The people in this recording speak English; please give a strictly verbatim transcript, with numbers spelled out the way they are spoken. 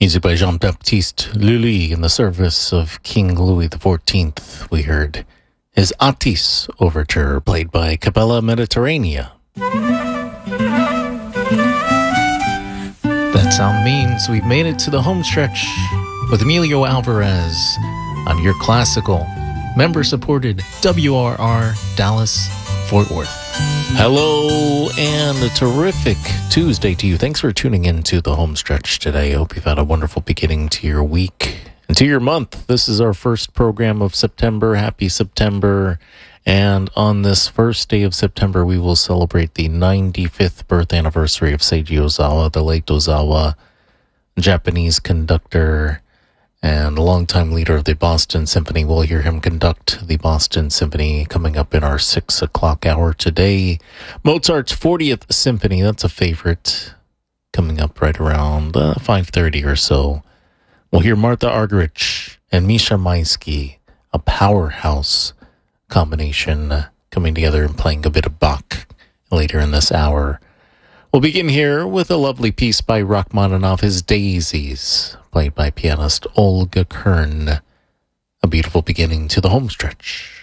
Music by Jean-Baptiste Lully in the service of King Louis the fourteenth. We heard his Attis Overture, played by Capella Mediterranea. That sound means we've made it to the home stretch with Emilio Alvarez on your classical, member-supported W R R Dallas Fort Worth. Hello and a terrific Tuesday to you. Thanks for tuning in to the home stretch today. I hope you've had a wonderful beginning to your week and to your month. This is our first program of September. Happy September. And on this first day of September, we will celebrate the ninety-fifth birth anniversary of Seiji Ozawa, the late Ozawa, Japanese conductor and a longtime leader of the Boston Symphony. We'll hear him conduct the Boston Symphony coming up in our six o'clock hour today. Mozart's fortieth Symphony, that's a favorite, coming up right around uh, five thirty or so. We'll hear Martha Argerich and Misha Maisky, a powerhouse combination uh, coming together and playing a bit of Bach later in this hour. We'll begin here with a lovely piece by Rachmaninoff, his Daisies, played by pianist Olga Kern. A beautiful beginning to the home stretch.